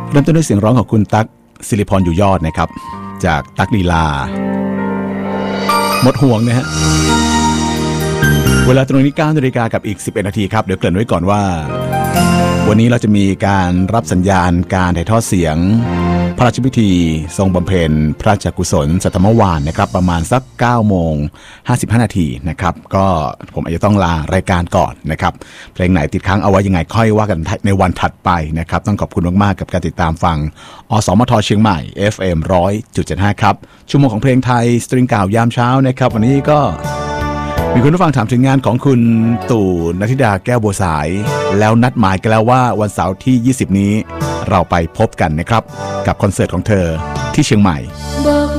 เริ่มต้นด้วยเสียงร้องของคุณตั๊กศิริพรอยู่ยอดนะครับจากตั๊กลีลาหมดห่วงนะฮะเวลาตรงนี้ 9 นาฬิกากับอีก11 นาทีครับเดี๋ยวเกริ่นไว้ก่อนว่าวันนี้เราจะมีการรับสัญญาณการถ่ายทอดเสียงพระราชพิธีทรงบำเพ็ญพระราชกุศลสัตมวานนะครับประมาณสัก 9:55 นาทีนะครับก็ผมอาจจะต้องลารายการก่อนนะครับเพลงไหนติดค้างเอาไว้ยังไงค่อยว่ากันในวันถัดไปนะครับต้องขอบคุณมากๆกับการติดตามฟังอสมทเชียงใหม่ FM 100.75 ครับชั่วโมงของเพลงไทยสตริงเก่ายามเช้านะครับวันนี้ก็มีคุณผู้ฟังถามถึงงานของคุณตู่ณธิดาแก้วบัวสายแล้วนัดหมายกันแล้วว่าวันเสาร์ที่20นี้เราไปพบกันนะครับกับคอนเสิร์ตของเธอที่เชียงใหม่บอก